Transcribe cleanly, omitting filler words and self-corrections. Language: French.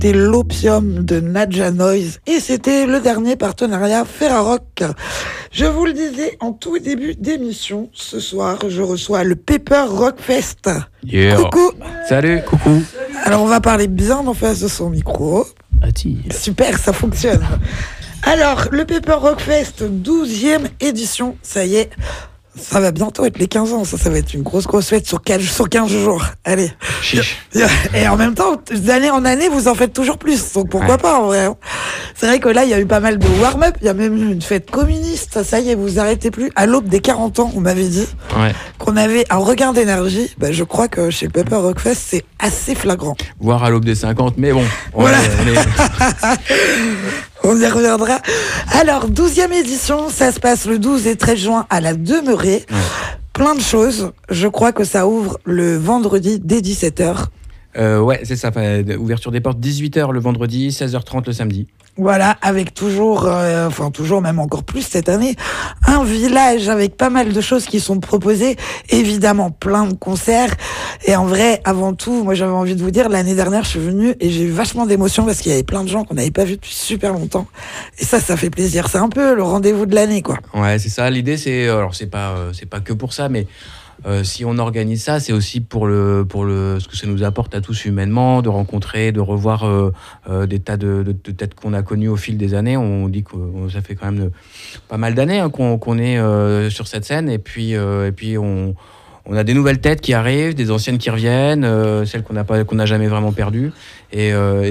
C'était l'Opium de Nadja Noise et c'était le dernier partenariat Ferrarock. Je vous le disais en tout début d'émission, ce soir je reçois le Pepper Rock Fest. Yeah. Coucou. Salut, coucou. Alors on va parler bien en face de son micro. Attire. Super, ça fonctionne. Alors, le Pepper Rock Fest, 12e édition, ça y est. Ça va bientôt être les 15 ans, ça va être une grosse fête sur 15 jours. Allez. Chiche. Et en même temps, d'année en année, vous en faites toujours plus, donc pourquoi pas en vrai. C'est vrai que là, il y a eu pas mal de warm-up, il y a même eu une fête communiste, ça y est, vous arrêtez plus. À l'aube des 40 ans, on m'avait dit qu'on avait un regain d'énergie. Bah, je crois que chez le Pepper Rock Fest, c'est assez flagrant. Voire à l'aube des 50, mais bon. Voilà. On y reviendra. Alors, 12e édition, ça se passe le 12 et 13 juin à la Demeurée. Plein de choses. Je crois que ça ouvre le vendredi dès 17h. Ouais, c'est ça. Ouverture des portes 18h le vendredi, 16h30 le samedi. Voilà, avec toujours, toujours même encore plus cette année, un village avec pas mal de choses qui sont proposées, évidemment plein de concerts. Et en vrai, avant tout, moi j'avais envie de vous dire, l'année dernière je suis venue et j'ai eu vachement d'émotions parce qu'il y avait plein de gens qu'on n'avait pas vus depuis super longtemps. Et ça fait plaisir. C'est un peu le rendez-vous de l'année, quoi. Ouais, c'est ça. L'idée, c'est, alors c'est pas que pour ça, mais si on organise ça, c'est aussi pour ce que ça nous apporte à tous humainement, de rencontrer, de revoir des tas de têtes qu'on a connues au fil des années. On dit que ça fait quand même pas mal d'années qu'on est sur cette scène, et puis on a des nouvelles têtes qui arrivent, des anciennes qui reviennent, celles qu'on n'a jamais vraiment perdues, et